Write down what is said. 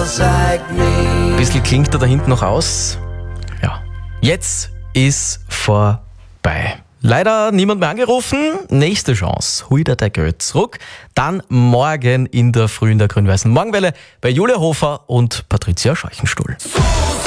Bisschen klingt er da hinten noch aus. Ja, jetzt ist vorbei. Leider niemand mehr angerufen. Nächste Chance. Holt er der Geld zurück. Dann morgen in der Früh in der grün-weißen Morgenwelle bei Julia Hofer und Patricia Scheuchenstuhl.